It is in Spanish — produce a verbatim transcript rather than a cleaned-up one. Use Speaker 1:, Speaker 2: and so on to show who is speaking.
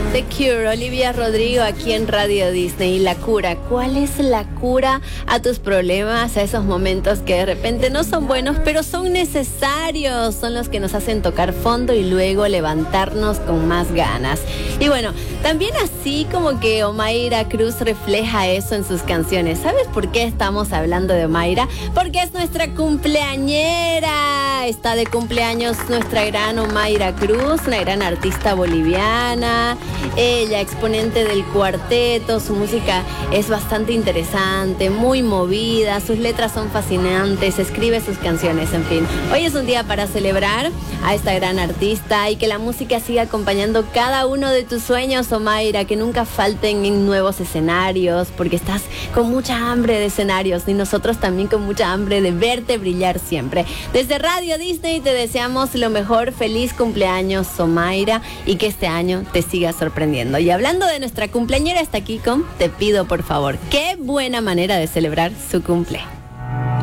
Speaker 1: The Cure, Olivia Rodrigo aquí en Radio Disney. Y la cura, ¿cuál es la cura a tus problemas, a esos momentos que de repente no son buenos, pero son necesarios? Son los que nos hacen tocar fondo y luego levantarnos con más ganas. Y bueno, también así como que Omaira Cruz refleja eso en sus canciones. ¿Sabes por qué estamos hablando de Omaira? Porque es nuestra cumpleañera. Está de cumpleaños nuestra gran Omaira Cruz, una gran artista boliviana. Ella, exponente del cuarteto, su música es bastante interesante, muy movida, sus letras son fascinantes, escribe sus canciones, en fin. Hoy es un día para celebrar a esta gran artista y que la música siga acompañando cada uno de tus sueños, Omaira, que nunca falten en nuevos escenarios, porque estás con mucha hambre de escenarios y nosotros también con mucha hambre de verte brillar siempre. Desde Radio Disney te deseamos lo mejor, feliz cumpleaños, Omaira, y que este año te siga sorprendiendo. Y hablando de nuestra cumpleañera, está aquí con Te Pido Por Favor. Qué buena manera de celebrar su cumple.